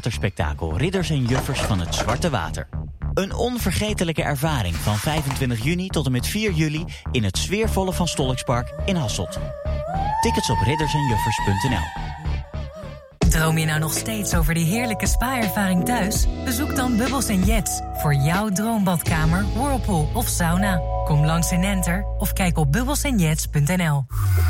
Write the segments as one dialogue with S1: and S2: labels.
S1: waterspektakel Ridders en Juffers van het Zwarte Water. Een onvergetelijke ervaring van 25 juni tot en met 4 juli in het sfeervolle Van Stolkspark in Hasselt. Tickets op riddersenjuffers.nl.
S2: Droom je nou nog steeds over die heerlijke spa-ervaring thuis? Bezoek dan Bubbles & Jets voor jouw droombadkamer, whirlpool of sauna. Kom langs in Enter of kijk op bubbelsandjets.nl.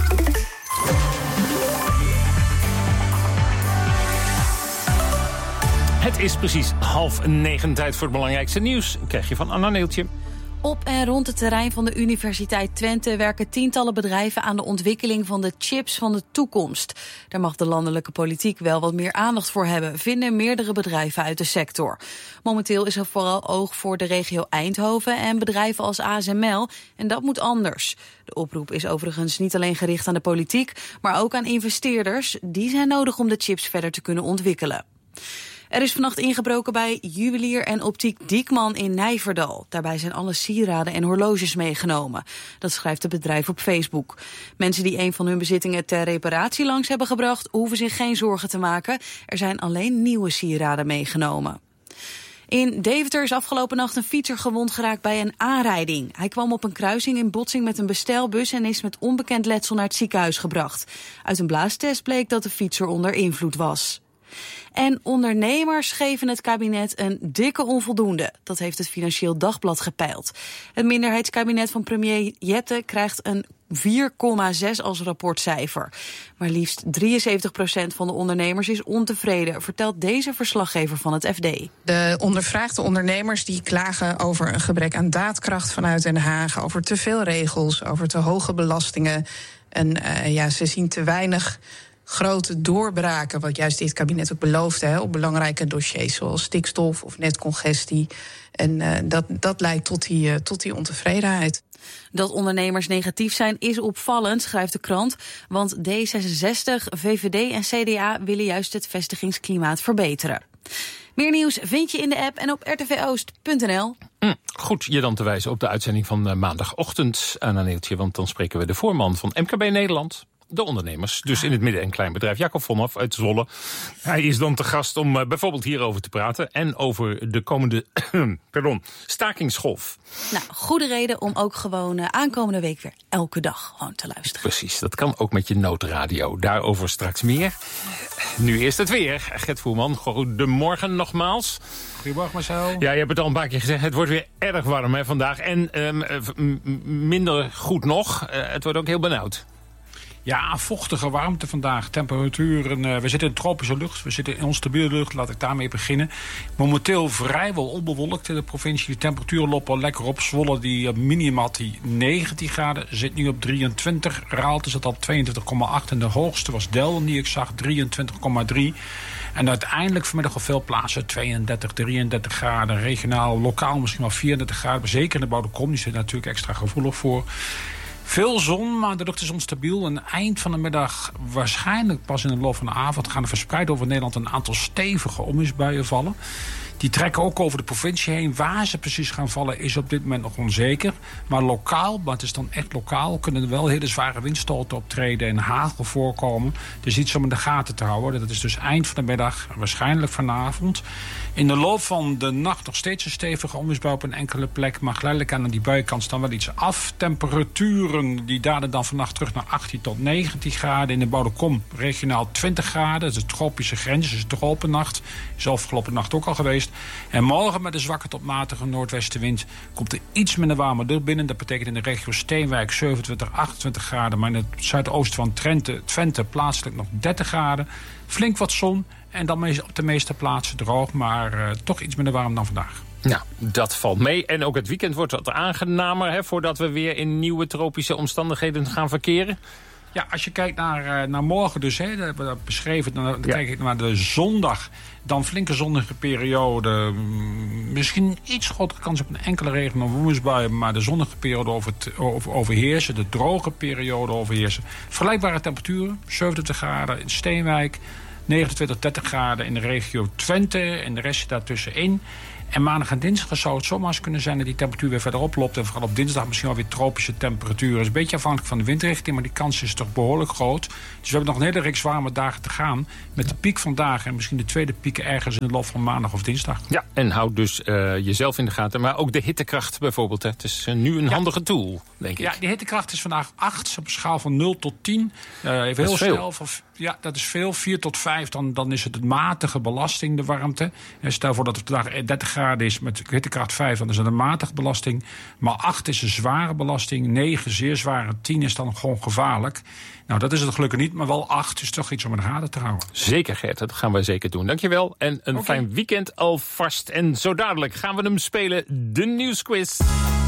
S3: Het is precies 8:30, tijd voor het belangrijkste nieuws. Krijg je van Anna Neeltje.
S4: Op en rond het terrein van de Universiteit Twente werken tientallen bedrijven aan de ontwikkeling van de chips van de toekomst. Daar mag de landelijke politiek wel wat meer aandacht voor hebben, vinden meerdere bedrijven uit de sector. Momenteel is er vooral oog voor de regio Eindhoven en bedrijven als ASML en dat moet anders. De oproep is overigens niet alleen gericht aan de politiek, maar ook aan investeerders. Die zijn nodig om de chips verder te kunnen ontwikkelen. Er is vannacht ingebroken bij Juwelier en Optiek Diekman in Nijverdal. Daarbij zijn alle sieraden en horloges meegenomen. Dat schrijft het bedrijf op Facebook. Mensen die een van hun bezittingen ter reparatie langs hebben gebracht, hoeven zich geen zorgen te maken. Er zijn alleen nieuwe sieraden meegenomen. In Deventer is afgelopen nacht een fietser gewond geraakt bij een aanrijding. Hij kwam op een kruising in botsing met een bestelbus en is met onbekend letsel naar het ziekenhuis gebracht. Uit een blaastest bleek dat de fietser onder invloed was. En ondernemers geven het kabinet een dikke onvoldoende. Dat heeft het Financieel Dagblad gepeild. Het minderheidskabinet van premier Jette krijgt een 4,6 als rapportcijfer. Maar liefst 73% van de ondernemers is ontevreden, vertelt deze verslaggever van het FD.
S5: De ondervraagde ondernemers die klagen over een gebrek aan daadkracht vanuit Den Haag, over te veel regels, over te hoge belastingen. En ze zien te weinig grote doorbraken, wat juist dit kabinet ook beloofde, op belangrijke dossiers zoals stikstof of netcongestie. En dat leidt tot die ontevredenheid.
S4: Dat ondernemers negatief zijn is opvallend, schrijft de krant. Want D66, VVD en CDA willen juist het vestigingsklimaat verbeteren. Meer nieuws vind je in de app en op rtvoost.nl.
S3: Goed, je dan te wijzen op de uitzending van maandagochtend, Anna Neeltje, want dan spreken we de voorman van MKB Nederland. De ondernemers, dus in het midden- en kleinbedrijf, Jacob Vonhoff uit Zwolle. Hij is dan te gast om bijvoorbeeld hierover te praten en over de komende stakingsgolf.
S4: Nou, goede reden om ook gewoon aankomende week weer elke dag gewoon te luisteren.
S3: Precies, dat kan ook met je noodradio. Daarover straks meer. Nu eerst het weer. Gert Voerman, goedemorgen nogmaals.
S6: Goedemorgen Marcel.
S3: Ja, je hebt het al een paar keer gezegd. Het wordt weer erg warm vandaag. En minder goed nog. Het wordt ook heel benauwd.
S6: Ja, vochtige warmte vandaag. Temperaturen, we zitten in tropische lucht. We zitten in onstabiele lucht, laat ik daarmee beginnen. Momenteel vrijwel onbewolkt in de provincie. De temperaturen lopen lekker op. Zwolle, die minimaal die 19 graden, zit nu op 23. Raalte zat al 22,8 en de hoogste was Delden, die ik zag, 23,3. En uiteindelijk vanmiddag op veel plaatsen 32, 33 graden. Regionaal, lokaal misschien wel 34 graden. Maar zeker in de Boudekom, die zit natuurlijk extra gevoelig voor. Veel zon, maar de lucht is onstabiel. En eind van de middag, waarschijnlijk pas in de loop van de avond, gaan er verspreid over Nederland een aantal stevige onweersbuien vallen. Die trekken ook over de provincie heen. Waar ze precies gaan vallen is op dit moment nog onzeker. Maar lokaal, maar het is dan echt lokaal, kunnen er wel hele zware windstoten optreden en hagel voorkomen. Dus iets om in de gaten te houden. Dat is dus eind van de middag, waarschijnlijk vanavond. In de loop van de nacht nog steeds een stevige onweersbui op een enkele plek. Maar geleidelijk aan die buienkant dan wel iets af. Temperaturen die dalen dan vannacht terug naar 18 tot 19 graden. In de Boudekom regionaal 20 graden. Dat is de tropische grens, dus de tropennacht. Is afgelopen nacht ook al geweest. En morgen met een zwakke tot matige noordwestenwind komt er iets minder warme lucht binnen. Dat betekent in de regio Steenwijk 27, 28 graden. Maar in het zuidoosten van Twente plaatselijk nog 30 graden. Flink wat zon en dan op de meeste plaatsen droog. Maar toch iets minder warm dan vandaag.
S3: Nou, dat valt mee. En ook het weekend wordt wat aangenamer, voordat we weer in nieuwe tropische omstandigheden gaan verkeren.
S6: Ja, als je kijkt naar morgen dus, dat hebben we dat beschreven. Dan kijk ik naar de zondag. Dan flinke zonnige periode. Misschien iets grotere kans op een enkele regen- of onweersbuien. Maar de zonnige periode overheersen. De droge periode overheersen. Vergelijkbare temperaturen. 27 graden in Steenwijk. 29, 30 graden in de regio Twente. En de rest daartussenin. En maandag en dinsdag zou het zomaar eens kunnen zijn dat die temperatuur weer verder oploopt. En vooral op dinsdag misschien wel weer tropische temperaturen. Dat is een beetje afhankelijk van de windrichting, maar die kans is toch behoorlijk groot. Dus we hebben nog een hele reeks warme dagen te gaan. Met de piek vandaag en misschien de tweede piek ergens in de loop van maandag of dinsdag.
S3: Ja, en houd dus jezelf in de gaten. Maar ook de hittekracht bijvoorbeeld. Hè. Het is nu een handige tool, denk ik.
S6: Ja, die hittekracht is vandaag 8 op een schaal van 0 tot 10. Even heel snel. Ja, dat is veel. 4 tot 5, dan is het een matige belasting, de warmte. En stel voor dat het vandaag 30 graden is met hittekracht 5, dan is het een matige belasting. Maar 8 is een zware belasting, 9 zeer zwaar en 10 is dan gewoon gevaarlijk. Nou, dat is het gelukkig niet, maar wel 8 is toch iets om in de gaten te houden.
S3: Zeker, Gert, dat gaan wij zeker doen. Dankjewel en een fijn weekend alvast. En zo dadelijk gaan we hem spelen, de nieuwsquiz.